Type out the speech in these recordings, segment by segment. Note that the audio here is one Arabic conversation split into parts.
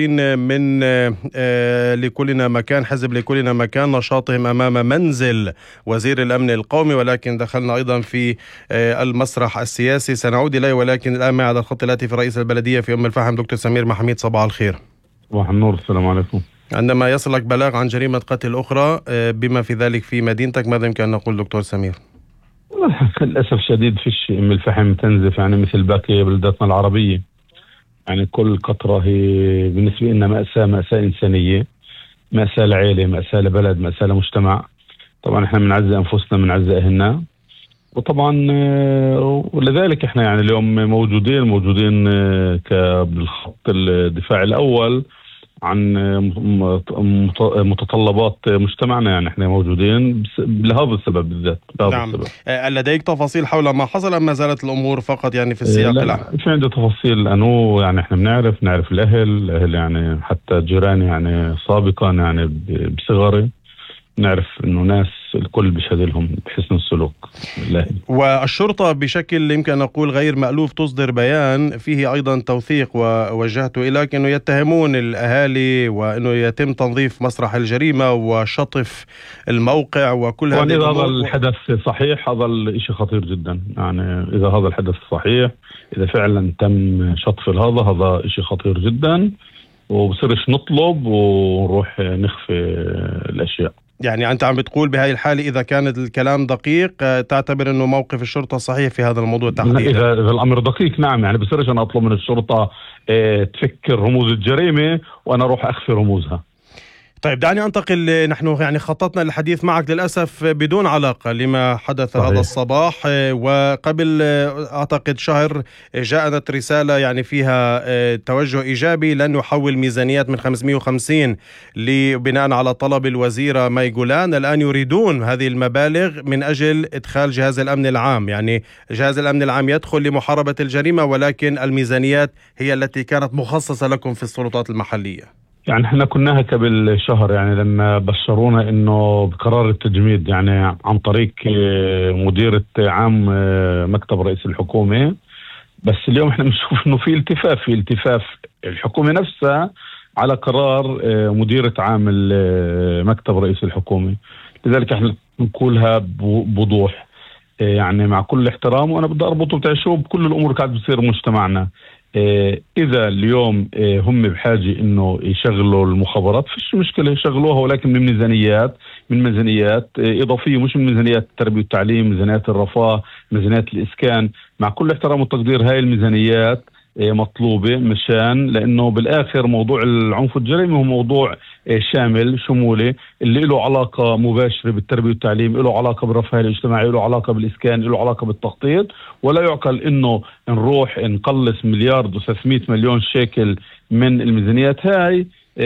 من لكلنا مكان، حزب لكلنا مكان، نشاطهم أمام منزل وزير الأمن القومي، ولكن دخلنا أيضا في المسرح السياسي. سنعود إليه، ولكن الآن معي على الخط الهاتفي رئيس البلدية في أم الفحم دكتور سمير محميد. صباح الخير. صباح النور، السلام عليكم. عندما يصلك بلاغ عن جريمة قتل أخرى بما في ذلك في مدينتك، ماذا يمكن أن نقول دكتور سمير؟ للأسف الشديد فيش أم الفحم تنزف مثل باقي بلداتنا العربية. كل قطرة هي بالنسبة لنا مأساة إنسانية، مأساة لعائلة، مأساة لبلد، مأساة لمجتمع. طبعا احنا بنعزي أنفسنا، بنعزي أهلنا، وطبعا ولذلك احنا اليوم موجودين بالخط الدفاع الأول عن متطلبات مجتمعنا. احنا موجودين لهذا السبب بالذات. نعم. لديك تفاصيل حول ما حصل أم ما زالت الأمور فقط في السياق العام؟ في عندي تفاصيل، لأنه احنا بنعرف الأهل حتى جيراني سابقا بصغري، نعرف انه ناس الكل بيشهد لهم بحسن السلوك. والشرطة بشكل يمكن نقول غير مألوف تصدر بيان فيه أيضا توثيق، ووجهته إليك أنه يتهمون الأهالي وأنه يتم تنظيف مسرح الجريمة وشطف الموقع وكل هذه الأمور. إذا هذا الحدث صحيح هذا الشيء خطير جدا. إذا هذا الحدث صحيح، إذا فعلا تم شطف هذا شيء خطير جدا، وبصيرش نطلب ونروح نخفي الأشياء. أنت عم بتقول بهاي الحالة إذا كان الكلام دقيق تعتبر أنه موقف الشرطة صحيح في هذا الموضوع تحديدا؟ إذا الأمر دقيق نعم، بصيرش أنا أطلب من الشرطة تفكر رموز الجريمة وأنا أروح أخفي رموزها. طيب دعني أنتقل. نحن خططنا الحديث معك للأسف بدون علاقة لما حدث صحيح. هذا الصباح، وقبل أعتقد شهر جاءت رسالة فيها توجه إيجابي لن نحول ميزانيات من 550 بناء على طلب الوزيرة مي جولان. الآن يريدون هذه المبالغ من أجل إدخال جهاز الأمن العام، جهاز الأمن العام يدخل لمحاربة الجريمة، ولكن الميزانيات هي التي كانت مخصصة لكم في السلطات المحلية. احنا كناها قبل شهر لما بشرونا انه بقرار التجميد عن طريق مديرة عام مكتب رئيس الحكومة. بس اليوم احنا بنشوف انه في التفاف الحكومة نفسها على قرار مديرة عام مكتب رئيس الحكومة. لذلك احنا نقولها بوضوح مع كل احترام، وانا بدي اربطه بكل الامور كانت بتصير مجتمعنا. إذا اليوم هم بحاجة إنه يشغلوا المخابرات فيش مشكلة يشغلوها، ولكن من ميزانيات إضافية، مش من ميزانيات التربية والتعليم، ميزانيات الرفاه، ميزانيات الإسكان. مع كل احترام والتقدير هاي الميزانيات مطلوبة لأنه بالآخر موضوع العنف والجريمة هو موضوع شامل شمولي، اللي له علاقة مباشرة بالتربية والتعليم، له علاقة بالرفاه الاجتماعي، له علاقة بالإسكان، له علاقة بالتخطيط. ولا يعقل إنه نروح نقلص 1,300,000,000 شيكل من الميزانيات هاي.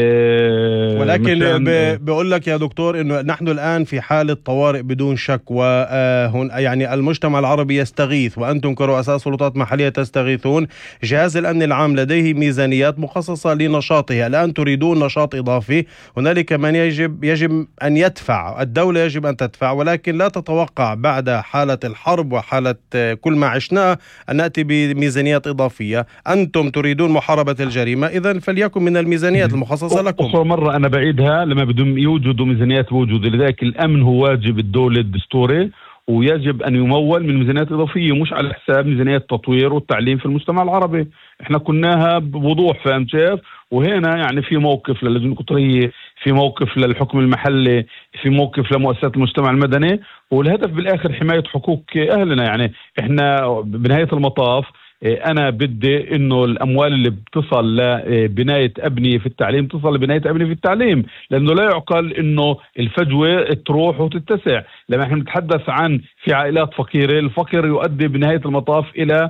ولكن بقول لك يا دكتور انه نحن الان في حالة طوارئ بدون شك، وهون المجتمع العربي يستغيث، وانتم كرؤساء سلطات محلية تستغيثون. جهاز الامن العام لديه ميزانيات مخصصة لنشاطه، الان تريدون نشاط اضافي. هنالك من يجب ان يدفع، الدولة يجب ان تدفع، ولكن لا تتوقع بعد حالة الحرب وحالة كل ما عشناه ان نأتي بميزانيات اضافية. انتم تريدون محاربة الجريمة، اذا فليكن من الميزانيات المخصصة لكم. أخرى مرة أنا بعيدها، لما بدهم يوجدوا ميزانيات بوجود. لذلك الأمن هو واجب الدولة الدستوري، ويجب أن يمول من ميزانيات إضافية، مش على حساب ميزانيات التطوير والتعليم في المجتمع العربي. احنا كناها بوضوح، فهم كيف؟ وهنا في موقف للجنة القطرية، في موقف للحكم المحلي، في موقف لمؤسسات المجتمع المدني، والهدف بالآخر حماية حقوق أهلنا. احنا بنهاية المطاف أنا بدي إنه الأموال اللي بتصل لبناية أبنية في التعليم تصل لبناية أبنية في التعليم، لأنه لا يعقل إنه الفجوة تروح وتتسع. لما إحنا نتحدث عن في عائلات فقيرة، الفقر يؤدي بنهاية المطاف إلى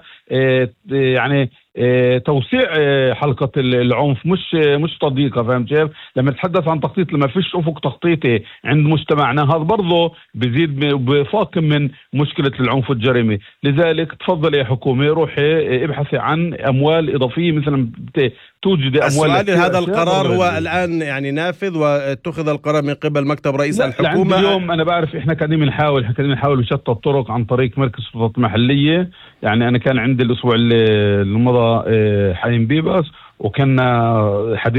توسيع حلقة العنف، مش تضييقها. فهم كيف؟ لما نتحدث عن تخطيط، لما فيش أفق تخطيطي عند مجتمعنا، هذا برضه بزيد بفاقم من مشكلة العنف والجريمة. لذلك تفضل يا حكومة روحي ابحثي عن أموال إضافية، مثلا توجد أموال. السؤال هذا القرار هو الآن نافذ واتخذ القرار من قبل مكتب رئيس الحكومة؟ اليوم أنا بعرف إحنا قاعدين بنحاول بشتى الطرق عن طريق مركز السلطات المحلية. أنا كان عندي الأسبوع اللي مضى حايم بيباس، وكان حديث